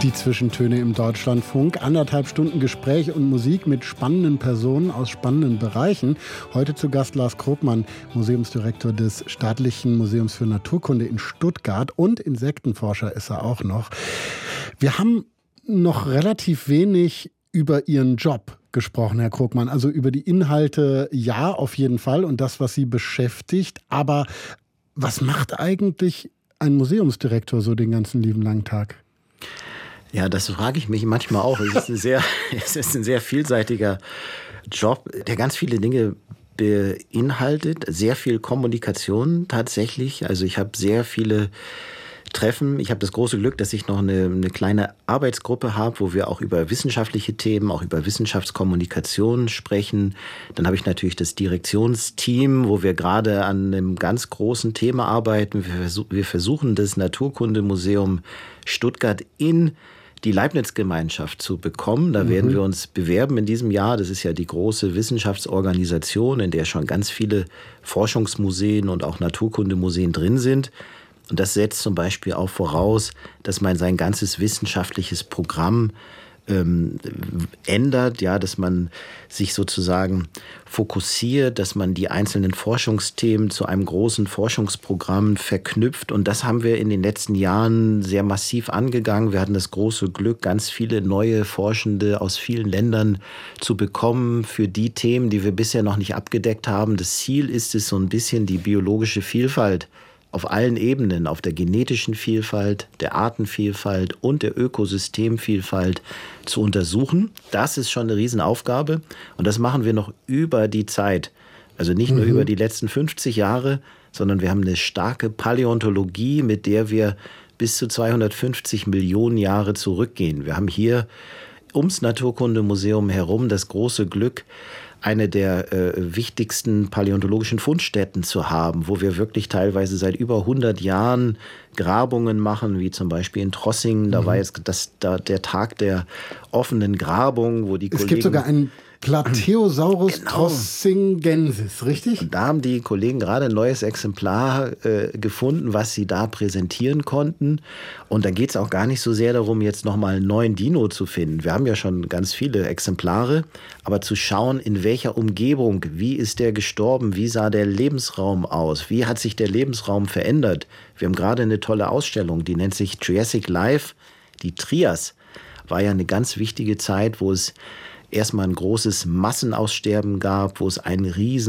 Die Zwischentöne im Deutschlandfunk. 1,5 Stunden Gespräch und Musik mit spannenden Personen aus spannenden Bereichen. Heute zu Gast Lars Krogmann, Museumsdirektor des Staatlichen Museums für Naturkunde in Stuttgart, und Insektenforscher ist er auch noch. Wir haben noch relativ wenig über Ihren Job gesprochen, Herr Krogmann. Also über die Inhalte, ja, auf jeden Fall, und das, was Sie beschäftigt. Aber was macht eigentlich ein Museumsdirektor so den ganzen lieben langen Tag? Ja, das frage ich mich manchmal auch. Es ist ein sehr vielseitiger Job, der ganz viele Dinge beinhaltet. Sehr viel Kommunikation tatsächlich. Also ich habe sehr viele Treffen. Ich habe das große Glück, dass ich noch eine kleine Arbeitsgruppe habe, wo wir auch über wissenschaftliche Themen, auch über Wissenschaftskommunikation sprechen. Dann habe ich natürlich das Direktionsteam, wo wir gerade an einem ganz großen Thema arbeiten. Wir versuchen, das Naturkundemuseum Stuttgart in die Leibniz-Gemeinschaft zu bekommen. Da werden wir uns bewerben in diesem Jahr. Das ist ja die große Wissenschaftsorganisation, in der schon ganz viele Forschungsmuseen und auch Naturkundemuseen drin sind. Und das setzt zum Beispiel auch voraus, dass man sein ganzes wissenschaftliches Programm ändert, ja, dass man sich sozusagen fokussiert, dass man die einzelnen Forschungsthemen zu einem großen Forschungsprogramm verknüpft. Und das haben wir in den letzten Jahren sehr massiv angegangen. Wir hatten das große Glück, ganz viele neue Forschende aus vielen Ländern zu bekommen für die Themen, die wir bisher noch nicht abgedeckt haben. Das Ziel ist es, so ein bisschen die biologische Vielfalt auf allen Ebenen, auf der genetischen Vielfalt, der Artenvielfalt und der Ökosystemvielfalt zu untersuchen. Das ist schon eine Riesenaufgabe, und das machen wir noch über die Zeit. Also nicht nur über die letzten 50 Jahre, sondern wir haben eine starke Paläontologie, mit der wir bis zu 250 Millionen Jahre zurückgehen. Wir haben hier ums Naturkundemuseum herum das große Glück, eine der wichtigsten paläontologischen Fundstätten zu haben, wo wir wirklich teilweise seit über 100 Jahren Grabungen machen, wie zum Beispiel in Trossingen. Da war jetzt der Tag der offenen Grabung, wo die Kollegen... Es gibt sogar einen Plateosaurus trossingensis, richtig? Und da haben die Kollegen gerade ein neues Exemplar gefunden, was sie da präsentieren konnten. Und da geht es auch gar nicht so sehr darum, jetzt nochmal einen neuen Dino zu finden. Wir haben ja schon ganz viele Exemplare, aber zu schauen, in welcher Umgebung, wie ist der gestorben, wie sah der Lebensraum aus, wie hat sich der Lebensraum verändert. Wir haben gerade eine tolle Ausstellung, die nennt sich Triassic Life. Die Trias war ja eine ganz wichtige Zeit, wo es erstmal ein großes Massenaussterben gab, wo es eine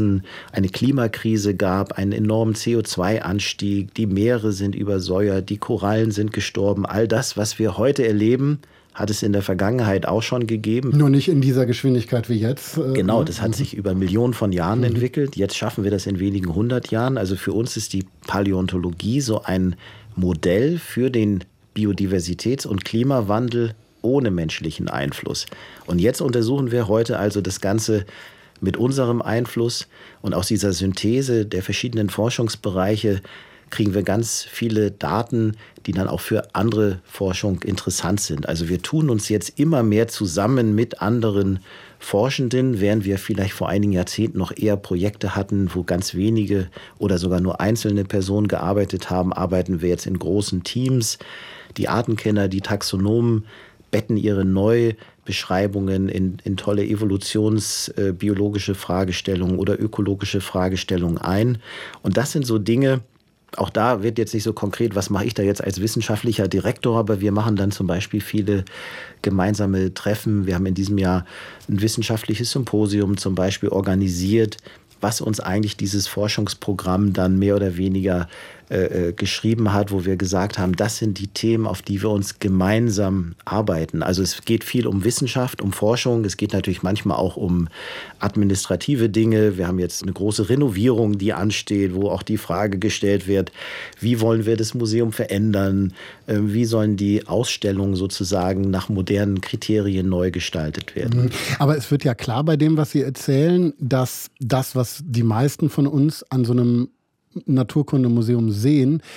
Klimakrise gab, einen enormen CO2-Anstieg, die Meere sind übersäuert, die Korallen sind gestorben. All das, was wir heute erleben, hat es in der Vergangenheit auch schon gegeben. Nur nicht in dieser Geschwindigkeit wie jetzt. Genau, das hat sich über Millionen von Jahren entwickelt. Jetzt schaffen wir das in wenigen 100 Jahren. Also für uns ist die Paläontologie so ein Modell für den Biodiversitäts- und Klimawandel ohne menschlichen Einfluss. Und jetzt untersuchen wir heute also das Ganze mit unserem Einfluss, und aus dieser Synthese der verschiedenen Forschungsbereiche kriegen wir ganz viele Daten, die dann auch für andere Forschung interessant sind. Also wir tun uns jetzt immer mehr zusammen mit anderen Forschenden, während wir vielleicht vor einigen Jahrzehnten noch eher Projekte hatten, wo ganz wenige oder sogar nur einzelne Personen gearbeitet haben, arbeiten wir jetzt in großen Teams. Die Artenkenner, die Taxonomen betten ihre Neubeschreibungen in tolle evolutionsbiologische Fragestellungen oder ökologische Fragestellungen ein. Und das sind so Dinge, auch da wird jetzt nicht so konkret, was mache ich da jetzt als wissenschaftlicher Direktor, aber wir machen dann zum Beispiel viele gemeinsame Treffen. Wir haben in diesem Jahr ein wissenschaftliches Symposium zum Beispiel organisiert, was uns eigentlich dieses Forschungsprogramm dann mehr oder weniger geschrieben hat, wo wir gesagt haben, das sind die Themen, auf die wir uns gemeinsam arbeiten. Also es geht viel um Wissenschaft, um Forschung. Es geht natürlich manchmal auch um administrative Dinge. Wir haben jetzt eine große Renovierung, die ansteht, wo auch die Frage gestellt wird, wie wollen wir das Museum verändern? Wie sollen die Ausstellungen sozusagen nach modernen Kriterien neu gestaltet werden? Aber es wird ja klar bei dem, was Sie erzählen, dass das, was die meisten von uns an so einem Naturkundemuseum sehen,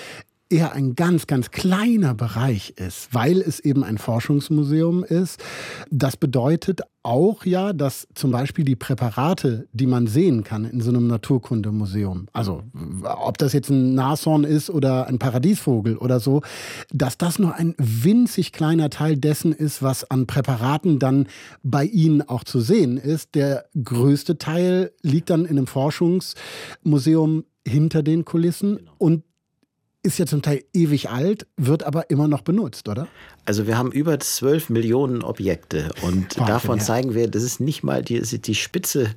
eher ein ganz, ganz kleiner Bereich ist, weil es eben ein Forschungsmuseum ist. Das bedeutet auch ja, dass zum Beispiel die Präparate, die man sehen kann in so einem Naturkundemuseum, also ob das jetzt ein Nashorn ist oder ein Paradiesvogel oder so, dass das nur ein winzig kleiner Teil dessen ist, was an Präparaten dann bei Ihnen auch zu sehen ist. Der größte Teil liegt dann in einem Forschungsmuseum hinter den Kulissen und ist ja zum Teil ewig alt, wird aber immer noch benutzt, oder? Also wir haben über 12 Millionen Objekte und Wahnsinn, davon zeigen wir, das ist nicht mal die Spitze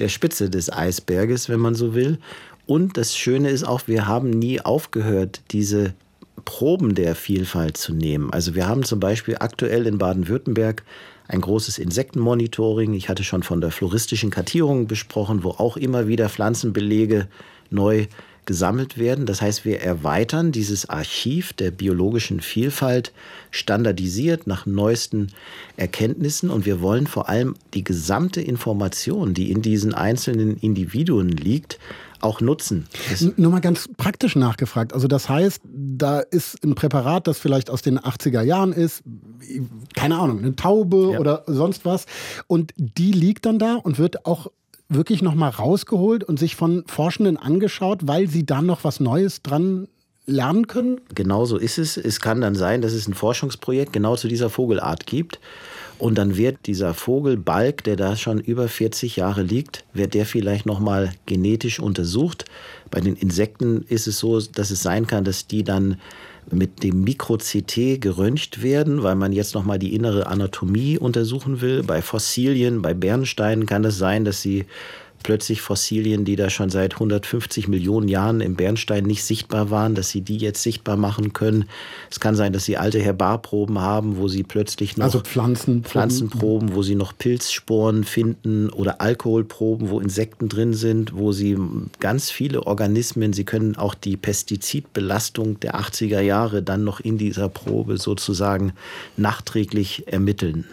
des Eisberges, wenn man so will. Und das Schöne ist auch, wir haben nie aufgehört, diese Proben der Vielfalt zu nehmen. Also wir haben zum Beispiel aktuell in Baden-Württemberg ein großes Insektenmonitoring. Ich hatte schon von der floristischen Kartierung besprochen, wo auch immer wieder Pflanzenbelege neu gesammelt werden. Das heißt, wir erweitern dieses Archiv der biologischen Vielfalt standardisiert nach neuesten Erkenntnissen und wir wollen vor allem die gesamte Information, die in diesen einzelnen Individuen liegt, auch nutzen. Nur mal ganz praktisch nachgefragt. Also das heißt, da ist ein Präparat, das vielleicht aus den 80er Jahren ist, keine Ahnung, eine Taube oder sonst was und die liegt dann da und wird auch wirklich nochmal rausgeholt und sich von Forschenden angeschaut, weil sie da noch was Neues dran lernen können? Genau so ist es. Es kann dann sein, dass es ein Forschungsprojekt genau zu dieser Vogelart gibt. Und dann wird dieser Vogelbalg, der da schon über 40 Jahre liegt, wird der vielleicht nochmal genetisch untersucht. Bei den Insekten ist es so, dass es sein kann, dass die dann mit dem Mikro-CT geröntgt werden, weil man jetzt nochmal die innere Anatomie untersuchen will. Bei Fossilien, bei Bernsteinen kann es sein, dass sie plötzlich Fossilien, die da schon seit 150 Millionen Jahren im Bernstein nicht sichtbar waren, dass sie die jetzt sichtbar machen können. Es kann sein, dass sie alte Herbarproben haben, wo sie plötzlich noch Pflanzenproben, wo sie noch Pilzsporen finden oder Alkoholproben, wo Insekten drin sind, wo sie ganz viele Organismen, sie können auch die Pestizidbelastung der 80er Jahre dann noch in dieser Probe sozusagen nachträglich ermitteln.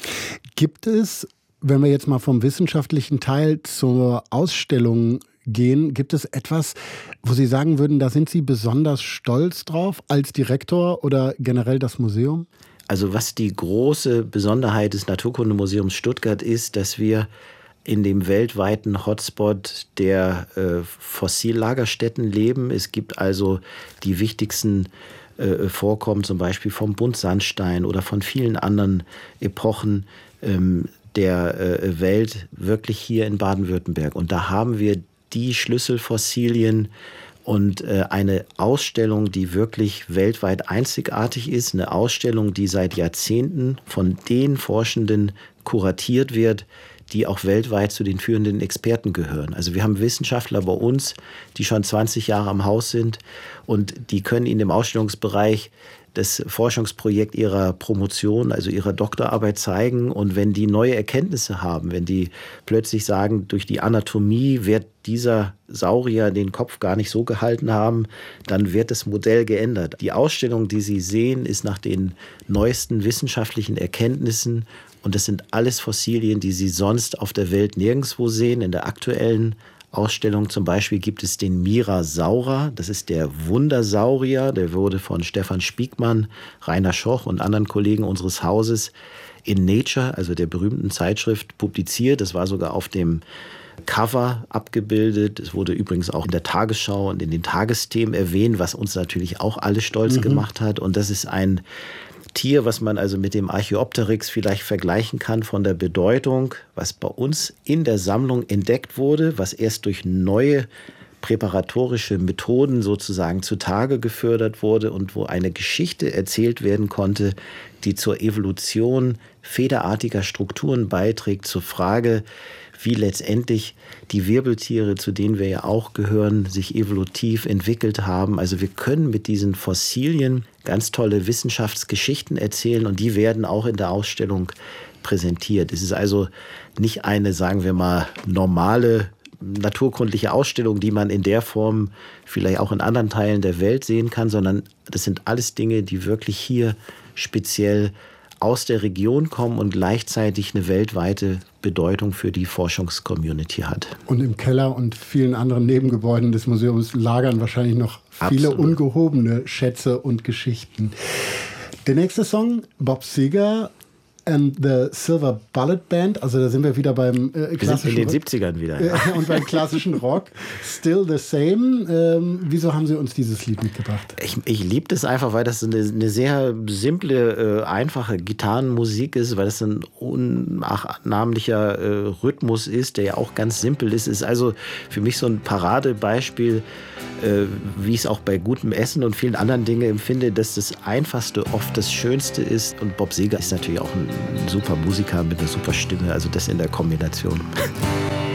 Gibt es, wenn wir jetzt mal vom wissenschaftlichen Teil zur Ausstellung gehen, gibt es etwas, wo Sie sagen würden, da sind Sie besonders stolz drauf als Direktor oder generell das Museum? Also was die große Besonderheit des Naturkundemuseums Stuttgart ist, dass wir in dem weltweiten Hotspot der Fossillagerstätten leben. Es gibt also die wichtigsten Vorkommen, zum Beispiel vom Buntsandstein oder von vielen anderen Epochen der Welt wirklich hier in Baden-Württemberg. Und da haben wir die Schlüsselfossilien und eine Ausstellung, die wirklich weltweit einzigartig ist. Eine Ausstellung, die seit Jahrzehnten von den Forschenden kuratiert wird, die auch weltweit zu den führenden Experten gehören. Also wir haben Wissenschaftler bei uns, die schon 20 Jahre am Haus sind und die können in dem Ausstellungsbereich das Forschungsprojekt ihrer Promotion, also ihrer Doktorarbeit zeigen. Und wenn die neue Erkenntnisse haben, wenn die plötzlich sagen, durch die Anatomie wird dieser Saurier den Kopf gar nicht so gehalten haben, dann wird das Modell geändert. Die Ausstellung, die Sie sehen, ist nach den neuesten wissenschaftlichen Erkenntnissen. Und das sind alles Fossilien, die Sie sonst auf der Welt nirgendwo sehen. In der aktuellen Ausstellung zum Beispiel gibt es den Mirasaura. Das ist der Wundersaurier. Der wurde von Stefan Spiegmann, Rainer Schoch und anderen Kollegen unseres Hauses in Nature, also der berühmten Zeitschrift, publiziert. Das war sogar auf dem Cover abgebildet. Es wurde übrigens auch in der Tagesschau und in den Tagesthemen erwähnt, was uns natürlich auch alle stolz gemacht hat. Und das ist ein Tier, was man also mit dem Archaeopteryx vielleicht vergleichen kann von der Bedeutung, was bei uns in der Sammlung entdeckt wurde, was erst durch neue präparatorische Methoden sozusagen zutage gefördert wurde und wo eine Geschichte erzählt werden konnte, die zur Evolution federartiger Strukturen beiträgt, zur Frage, wie letztendlich die Wirbeltiere, zu denen wir ja auch gehören, sich evolutiv entwickelt haben. Also wir können mit diesen Fossilien ganz tolle Wissenschaftsgeschichten erzählen und die werden auch in der Ausstellung präsentiert. Es ist also nicht eine, sagen wir mal, normale naturkundliche Ausstellung, die man in der Form vielleicht auch in anderen Teilen der Welt sehen kann, sondern das sind alles Dinge, die wirklich hier speziell aus der Region kommen und gleichzeitig eine weltweite Bedeutung für die Forschungscommunity hat. Und im Keller und vielen anderen Nebengebäuden des Museums lagern wahrscheinlich noch viele ungehobene Schätze und Geschichten. Der nächste Song, Bob Seger and the Silver Bullet Band, also da sind wir wieder beim klassischen Wir sind in den 70ern wieder. Ja. Und beim klassischen Rock. Still the Same. Wieso haben Sie uns dieses Lied mitgebracht? Ich liebe das einfach, weil das eine sehr simple, einfache Gitarrenmusik ist, weil das ein unnachahmlicher Rhythmus ist, der ja auch ganz simpel ist. Ist also für mich so ein Paradebeispiel, wie ich es auch bei gutem Essen und vielen anderen Dingen empfinde, dass das Einfachste oft das Schönste ist. Und Bob Seger ist natürlich auch ein super Musiker mit einer super Stimme, also das in der Kombination.